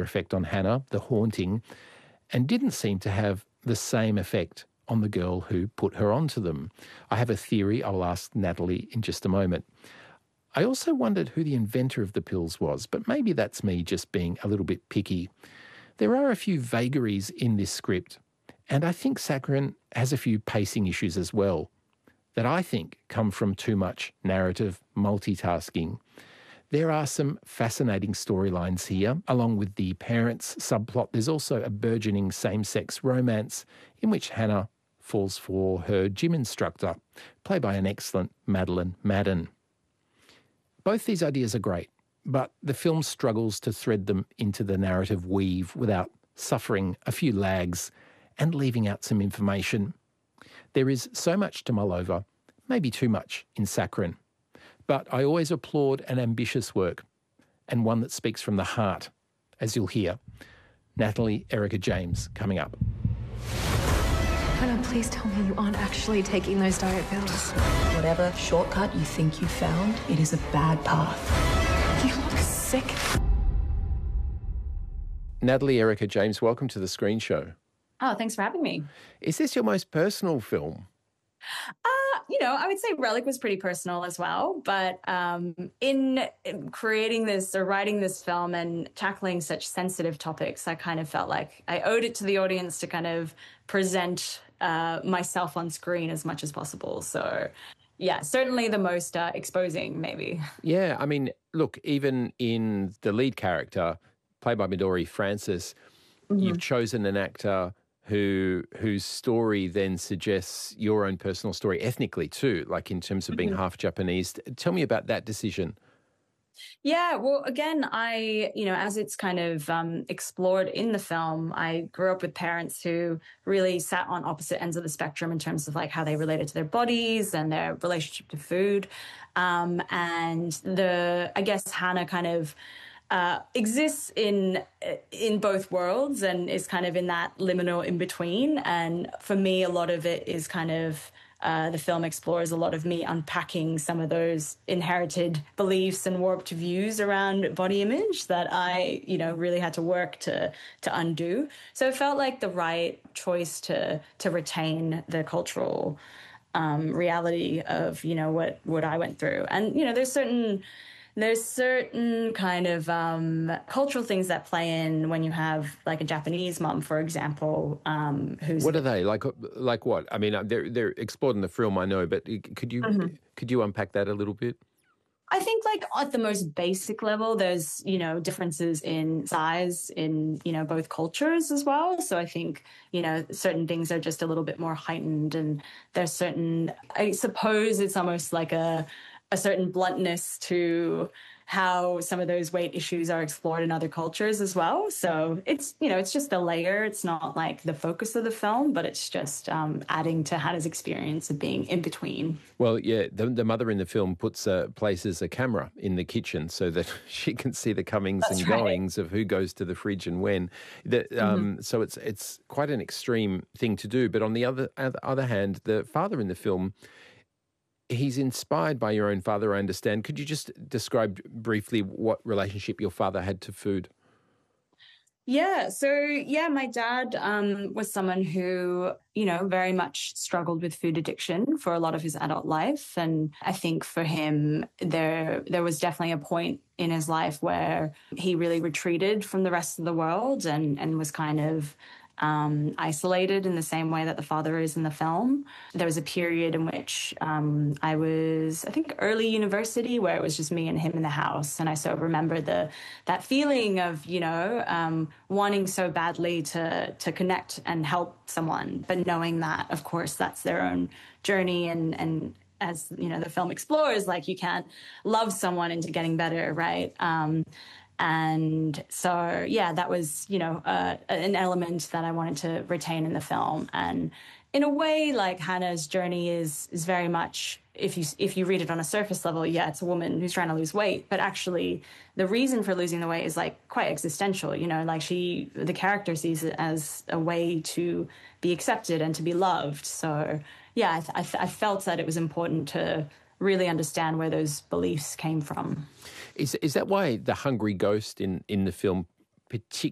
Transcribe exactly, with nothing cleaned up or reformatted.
effect on Hannah, the haunting, and didn't seem to have the same effect on the girl who put her onto them. I have a theory. I'll ask Natalie in just a moment. I also wondered who the inventor of the pills was, but maybe that's me just being a little bit picky. There are a few vagaries in this script, and I think Saccharin has a few pacing issues as well that I think come from too much narrative multitasking. There are some fascinating storylines here. Along with the parents subplot, there's also a burgeoning same-sex romance in which Hannah falls for her gym instructor, played by an excellent Madeline Madden. Both these ideas are great, but the film struggles to thread them into the narrative weave without suffering a few lags and leaving out some information. There is so much to mull over, maybe too much in Saccharin. But I always applaud an ambitious work, and one that speaks from the heart, as you'll hear. Natalie Erica James coming up. Hannah, please tell me you aren't actually taking those diet pills. Whatever shortcut you think you found, it is a bad path. You look sick. Natalie Erica James, welcome to the Screen Show. Oh, thanks for having me. Is this your most personal film? Uh, you know, I would say Relic was pretty personal as well. But um, in creating this or writing this film and tackling such sensitive topics, I kind of felt like I owed it to the audience to kind of present uh, myself on screen as much as possible. So, yeah, certainly the most uh, exposing, maybe. Yeah, I mean, look, even in the lead character, played by Midori Francis, mm-hmm. you've chosen an actor who whose story then suggests your own personal story ethnically too, like in terms of being mm-hmm. half Japanese. Tell me about that decision. Yeah, well, again, I, you know, as it's kind of um, explored in the film, I grew up with parents who really sat on opposite ends of the spectrum in terms of like how they related to their bodies and their relationship to food. Um, and the, I guess Hannah kind of Uh, exists in in both worlds and is kind of in that liminal in between. And for me, a lot of it is kind of uh, the film explores a lot of me unpacking some of those inherited beliefs and warped views around body image that I, you know, really had to work to to undo. So it felt like the right choice to to retain the cultural um, reality of, you know, what what I went through. And you know, there's certain. There's certain kind of um, cultural things that play in when you have like a Japanese mom, for example, um, who's... What are they? Like like what? I mean, they're, they're explored in the film, I know, but could you mm-hmm. could you unpack that a little bit? I think like at the most basic level, there's, you know, differences in size in, you know, both cultures as well. So I think, you know, certain things are just a little bit more heightened and there's certain, I suppose it's almost like a... a certain bluntness to how some of those weight issues are explored in other cultures as well. So it's, you know, it's just a layer. It's not like the focus of the film, but it's just um, adding to Hannah's experience of being in between. Well, yeah, the, the mother in the film puts uh, places a camera in the kitchen so that she can see the comings That's and right. goings of who goes to the fridge and when. The, um, mm-hmm. So it's it's quite an extreme thing to do. But on the other other hand, the father in the film, he's inspired by your own father, I understand. Could you just describe briefly what relationship your father had to food? Yeah. So, yeah, my dad um, was someone who, you know, very much struggled with food addiction for a lot of his adult life. And I think for him, there there was definitely a point in his life where he really retreated from the rest of the world and, and was kind of Um, isolated in the same way that the father is in the film. There was a period in which um, I was, I think, early university where it was just me and him in the house. And I sort of remember the that feeling of, you know, um, wanting so badly to to connect and help someone, but knowing that, of course, that's their own journey. And, and as, you know, the film explores, like you can't love someone into getting better, right? Um, And so, yeah, that was, you know, uh, an element that I wanted to retain in the film. And in a way, like Hannah's journey is is very much, if you if you read it on a surface level, yeah, it's a woman who's trying to lose weight. But actually, the reason for losing the weight is like quite existential. You know, like she, the character sees it as a way to be accepted and to be loved. So, yeah, I, th- I felt that it was important to really understand where those beliefs came from. Is is that why the hungry ghost in, in the film